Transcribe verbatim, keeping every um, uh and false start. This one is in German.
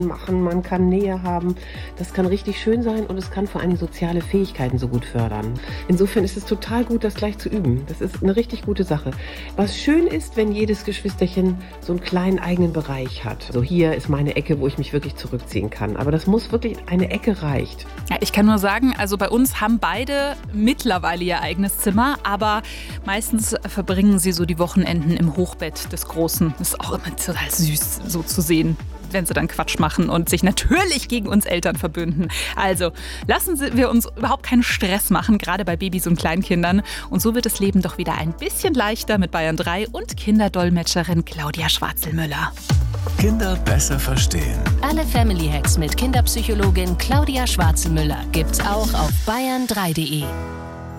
machen, man kann Nähe haben. Das kann richtig schön sein und es kann vor allem soziale Fähigkeiten so gut fördern. Insofern ist es total gut, das gleich zu üben. Das ist eine richtig gute Sache. Was schön ist, wenn jedes Geschwisterchen so einen kleinen eigenen Bereich hat. So, hier ist meine Ecke, wo ich mich wirklich zurückziehen kann. Aber das muss wirklich, eine Ecke reicht. Ja, ich kann nur sagen, also bei uns haben beide mittlerweile ihr eigenes Zimmer, aber meistens verbringen sie so die Wochenenden im Hochbett des Großen. Das ist auch immer total süß, so zu sehen, wenn sie dann Quatsch machen und sich natürlich gegen uns Eltern verbünden. Also lassen wir uns überhaupt keinen Stress machen, gerade bei Babys und Kleinkindern. Und so wird das Leben doch wieder ein bisschen leichter mit Bayern drei und Kinderdolmetscherin Claudia Schwarzel-Müller. Kinder besser verstehen. Alle Family Hacks mit Kinderpsychologin Claudia Schwarzel-Müller gibt's auch auf bayern drei punkt de.